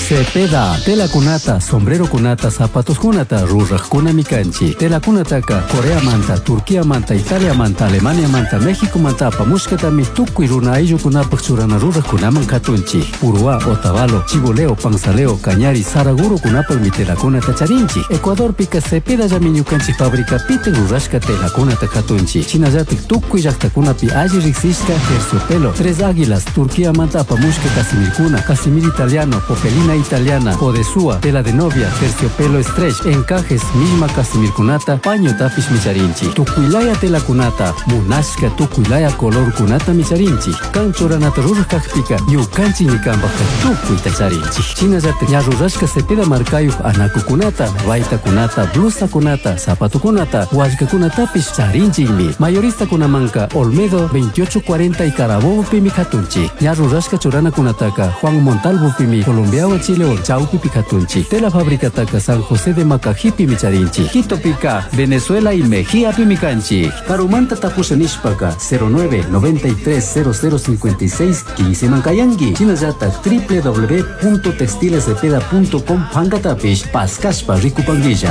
Cepeda, tela kunata, sombrero kunata, zapatos kunata, ruraj kunami kanchi. Tela kunataka, Corea manta, Turquía manta, Italia manta, Alemania manta, México manta, pamushkatami, tukuy runa ayllu kunapak churana ruraj kunaman katunchi. Urua, Otavalo, Chiboleo, Pansaleo, Cañari, Saraguro kunapak mi tela kunata charinchi. Ecuador pika Cepeda llamiñu kanchi fabrica piten rurashka tela kunata katunchi. Chinallatik tukuy llaqtakunapi alli riksishka terciopelo, Tres Águilas, Turquía manta, pamushka Casimir kuna, Casimir italiano, Popelina italiana, Podesúa, tela de novia, terciopelo stretch, encajes, misma Casimir kunata, paño tapish micharinchi. Tukuylaya tela kunata, munashka tukuylaya color kunata micharinchi. Kanchoranata rurajkakpika, ñukanchi ñikambajka tukuy tacharinchi. Chinallatik ña rurashka Cepeda markayuq anaku kunata, vaita kunata, blusa kunata, zapato kunata, wallka kunatapish charinchikmi. Mayorista kunamanka, Olmedo 2840 y Carabobo pimi katunchi. Ña rurashka churana kunataka, Juan Montalvo pimi, Colombiawa Chile o Chaupi pikatunchi. Tela fabricataka San José de Macajipi micharinchi. Quito pica, Venezuela y Mejía pimicanchi. Carumanta tapushanishpaka 09 93 0056 15 mankayangi. Chinallatak www.textilescepeda.com pangatapish paskashpa rikupanguilla.